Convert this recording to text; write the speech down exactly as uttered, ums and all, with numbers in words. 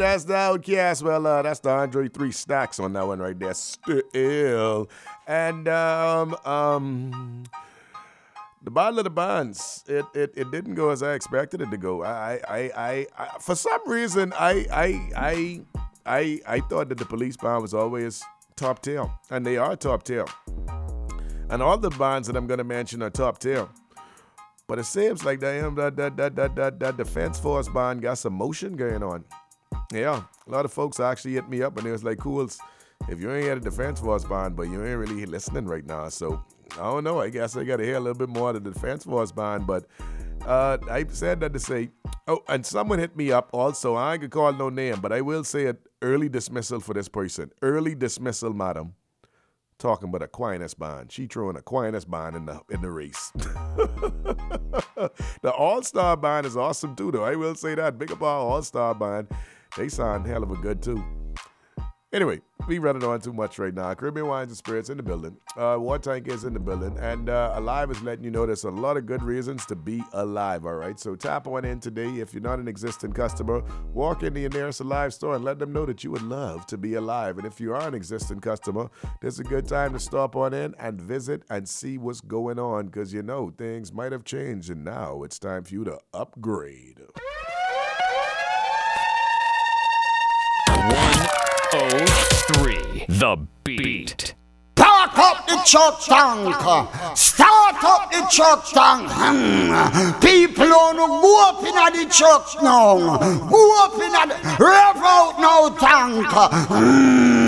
that's the Outcast. Well, uh, that's the Andre three Stacks on that one right there. Still. And, um, um... the Battle of the Bands, it, it it didn't go as I expected it to go. I I I, I for some reason I I I I I thought that the Police band was always top tier, and they are top tier. And all the bands that I'm gonna mention are top tier. But it seems like that that that that that that, that Defense Force band got some motion going on. Yeah, a lot of folks actually hit me up and they was like, "Cools, if you ain't at a Defense Force band, but you ain't really listening right now, so." I don't know. I guess I got to hear a little bit more of the Defense Force band, but uh, I said that to say, oh, and someone hit me up also. I ain't gonna call no name, but I will say it. Early dismissal for this person. Early dismissal, madam. Talking about Aquinas band. She throwing Aquinas band in the in the race. The All Star band is awesome too, though. I will say that. Big up our All Star band. They sound hell of a good too. Anyway, we running on too much right now. Caribbean Wines and Spirits in the building. Uh, War Tank is in the building. And uh, Alive is letting you know there's a lot of good reasons to be alive, all right? So tap on in today. If you're not an existing customer, walk into your nearest Alive store and let them know that you would love to be alive. And if you are an existing customer, this is a good time to stop on in and visit and see what's going on because, you know, things might have changed. And now it's time for you to upgrade. one oh three The Beat. Start up the church tank. Start up the church tank. Hmm. People on go up in the church now. Go up in the rev out now tank. Hmm.